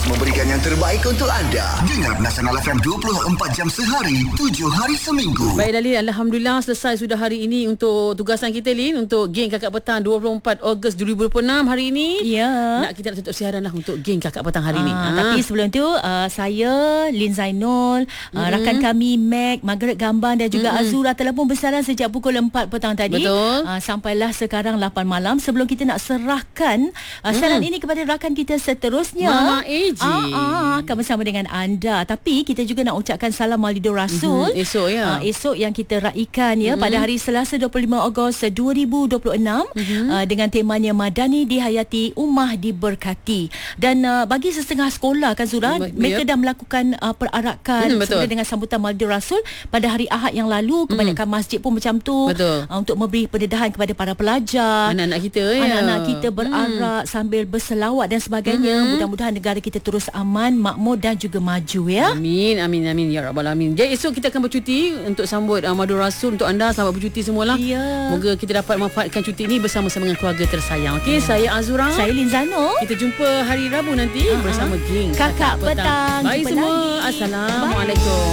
terus memberikan yang terbaik untuk anda. Dengar Nasional FM 24 jam sehari, 7 hari seminggu. Baik Lin, Alhamdulillah selesai sudah hari ini untuk tugasan kita Lin, untuk geng Kakak Petang 24 Ogos 2026 hari ini. Ya. Kita nak tutup siaran lah untuk geng Kakak Petang hari ini. Tapi sebelum tu saya Lin Zainul, rakan kami Mac, Margaret Gamban dan juga Azura telah pun bersara sejak pukul 4 petang tadi. Betul. Sampailah sekarang 8 malam. Sebelum kita nak serahkan siaran ini kepada rakan kita seterusnya, Mama AJ akan bersama dengan anda. Tapi kita juga nak ucapkan salam Maulidur Rasul esok ya. Esok yang kita raikan ya pada hari Selasa 25 Ogos 2026 dengan temanya Madani Dihayati, Ummah Diberkati. Dan bagi setengah sekolah kan Zura, mereka dah melakukan perarakan sesuai dengan sambutan Maulidur Rasul pada hari Ahad yang lalu. Kebanyakan masjid pun macam tu, untuk memberi pendedahan kepada para pelajar, anak-anak kita anak-anak kita berarak sambil berselawat dan sebagainya. Mudah-mudahan negara kita terus aman, makmur dan juga maju ya. Amin, amin, amin ya rabbal alamin. Jadi esok kita akan bercuti untuk sambut Maulidur Rasul. Untuk anda selamat bercuti semualah. Moga kita dapat manfaatkan cuti ini bersama-sama dengan keluarga tersayang. Okey, saya Azura, saya Linzano. Kita jumpa hari Rabu nanti bersama geng Kakak Petang. Bye semua. Assalamualaikum.